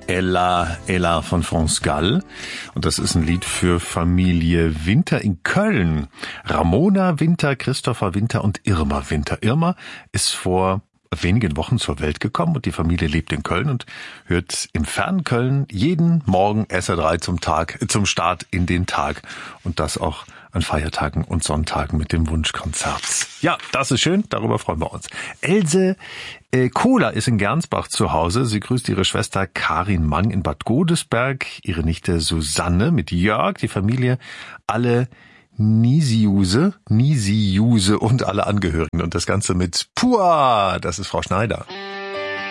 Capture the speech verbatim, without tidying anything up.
Ella, Ella von France Gall. Und das ist ein Lied für Familie Winter in Köln. Ramona Winter, Christopher Winter und Irma Winter. Irma ist vor wenigen Wochen zur Welt gekommen und die Familie lebt in Köln und hört im fernen Köln jeden Morgen S R drei zum Tag, zum Start in den Tag. Und das auch an Feiertagen und Sonntagen mit dem Wunschkonzert. Ja, das ist schön, darüber freuen wir uns. Else äh, Kohler ist in Gernsbach zu Hause. Sie grüßt ihre Schwester Karin Mang in Bad Godesberg, ihre Nichte Susanne mit Jörg, die Familie, alle Nisiuse, Nisiuse und alle Angehörigen. Und das Ganze mit Pua, das ist Frau Schneider.